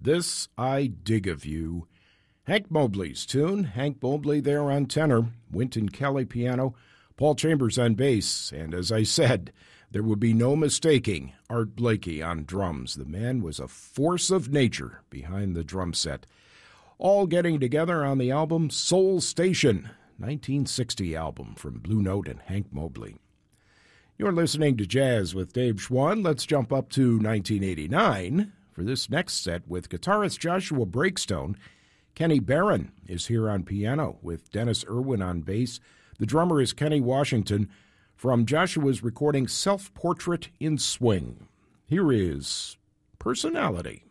This I Dig of You. Hank Mobley's tune. Hank Mobley there on tenor, Wynton Kelly piano, Paul Chambers on bass, and as I said, there would be no mistaking Art Blakey on drums. The man was a force of nature behind the drum set. All getting together on the album Soul Station, 1960 album from Blue Note and Hank Mobley. You're listening to Jazz with Dave Schwann. Let's jump up to 1989 for this next set with guitarist Joshua Breakstone. Kenny Barron is here on piano with Dennis Irwin on bass. The drummer is Kenny Washington from Joshua's recording Self-Portrait in Swing. Here is Personality.